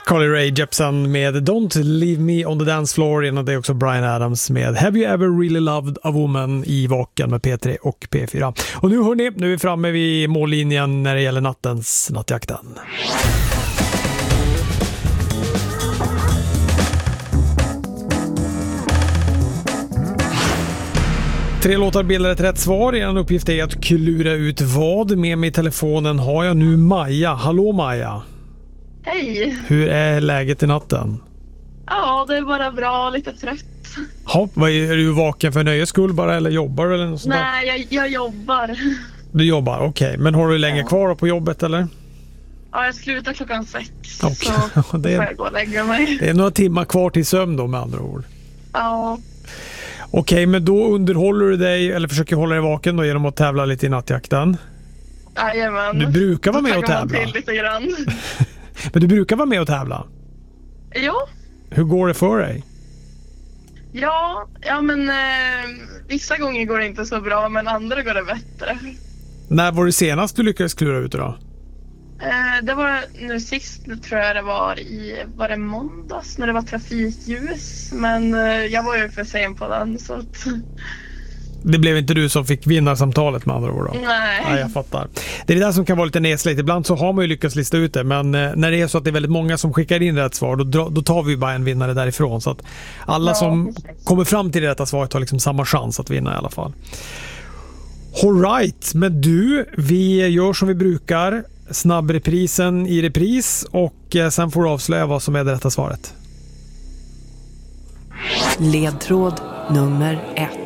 Carly Rae Jepsen med Don't Leave Me on the Dance Floor. Innan det är också Bryan Adams med Have You Ever Really Loved a Woman i Vaken med P3 och P4. Och nu hörni, nu är vi framme vid mållinjen när det gäller nattjakten. 3 låtar bildar ett rätt svar. En uppgift är att klura ut vad. Med mig i telefonen har jag nu Maja. Hallå Maja. Hej. Hur är läget i natten? Ja, det är bara bra, lite trött. Ja, är du vaken för nöjes skull bara eller jobbar du eller något sånt där? Nej, jag jobbar. Du jobbar, okej. Men har du länge kvar på jobbet eller? Ja, jag slutar 6:00. Okay. Så det får jag gå och lägga mig. Det är några timmar kvar till sömn då med andra ord. Ja. Okej, men då underhåller du dig eller försöker hålla dig vaken då genom att tävla lite i nattjakten? Jajamän. Du brukar vara med och tävla. Till lite grann. Men du brukar vara med och tävla? Ja. Hur går det för dig? Ja men vissa gånger går det inte så bra, men andra går det bättre. När var det senast du lyckades klura ut det då? Det var nu sist, tror jag det var det måndags när det var trafikljus. Men jag var ju för sen på den så att... Det blev inte du som fick vinnarsamtalet med andra ord då? Nej. Ja, jag fattar. Det är det där som kan vara lite nesligt. Ibland så har man ju lyckats lista ut det. Men när det är så att det är väldigt många som skickar in rätt svar, då tar vi bara en vinnare därifrån. Så att alla som kommer fram till det rätta svaret har liksom samma chans att vinna i alla fall. All right, men du, vi gör som vi brukar. Snabbreprisen i repris och sen får du avslöja vad som är det rätta svaret. Ledtråd nummer 1.